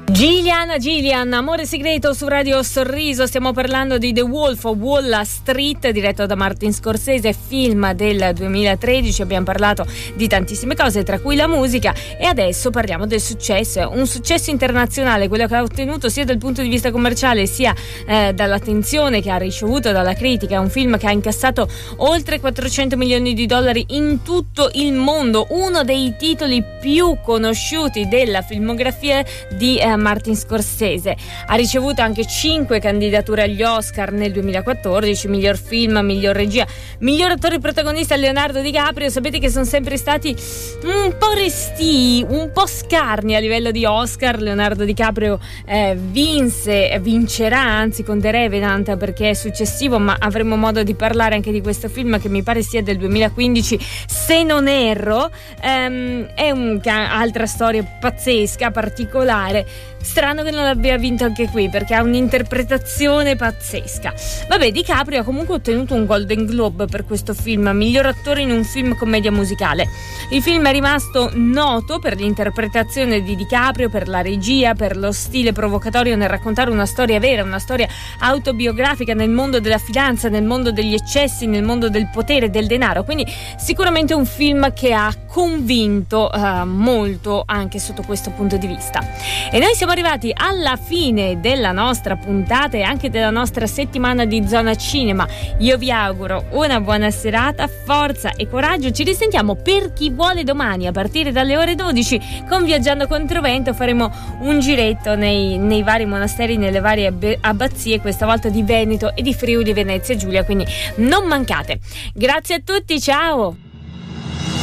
Gillian, Amore segreto su Radio Sorriso. Stiamo parlando di The Wolf of Wall Street, diretto da Martin Scorsese, film del 2013. Abbiamo parlato di tantissime cose, tra cui la musica, e adesso parliamo del successo, un successo internazionale, quello che ha ottenuto sia dal punto di vista commerciale sia dall'attenzione che ha ricevuto dalla critica. È un film che ha incassato oltre 400 milioni di dollari in tutto il mondo, uno dei titoli più conosciuti della filmografia di Martin Scorsese. Ha ricevuto anche 5 candidature agli Oscar nel 2014, miglior film, miglior regia, miglior attore protagonista Leonardo DiCaprio. Sapete che sono sempre stati un po' restii, un po' scarni a livello di Oscar. Leonardo DiCaprio vincerà anzi con The Revenant, perché è successivo, ma avremo modo di parlare anche di questo film che mi pare sia del 2015 se non erro. È altra storia pazzesca, particolare. Strano che non abbia vinto anche qui, perché ha un'interpretazione pazzesca. Vabbè, DiCaprio ha comunque ottenuto un Golden Globe per questo film, miglior attore in un film commedia musicale. Il film è rimasto noto per l'interpretazione di DiCaprio, per la regia, per lo stile provocatorio nel raccontare una storia vera, una storia autobiografica nel mondo della finanza, nel mondo degli eccessi, nel mondo del potere, del denaro. Quindi sicuramente un film che ha convinto molto anche sotto questo punto di vista. E noi siamo arrivati alla fine della nostra puntata e anche della nostra settimana di Zona Cinema. Io vi auguro una buona serata, forza e coraggio. Ci risentiamo, per chi vuole, domani a partire dalle ore 12 con Viaggiando Controvento. Faremo un giretto nei vari monasteri, nelle varie abbazie, questa volta di Veneto e di Friuli Venezia Giulia, quindi non mancate. Grazie a tutti, ciao!